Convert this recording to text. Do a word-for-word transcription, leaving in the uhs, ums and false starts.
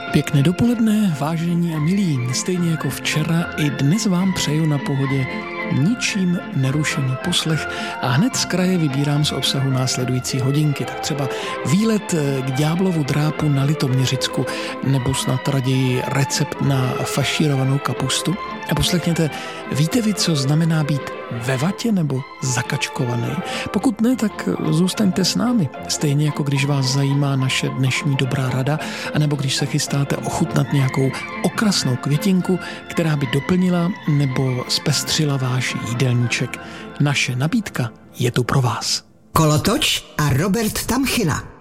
Pěkné dopoledne, vážení a milí, stejně jako včera i dnes vám přeju na pohodě ničím nerušený poslech a hned z kraje vybírám z obsahu následující hodinky. Tak třeba výlet k ďáblovu drápu na Litoměřicku nebo snad raději recept na fašírovanou kapustu. A poslechněte, víte vy, co znamená být ve vatě nebo zakačkovaný? Pokud ne, tak zůstaňte s námi. Stejně jako když vás zajímá naše dnešní dobrá rada, anebo když se chystáte ochutnat nějakou okrasnou květinku, která by doplnila nebo zpestřila váš jídelníček. Naše nabídka je tu pro vás. Kolotoč a Robert Tamchina.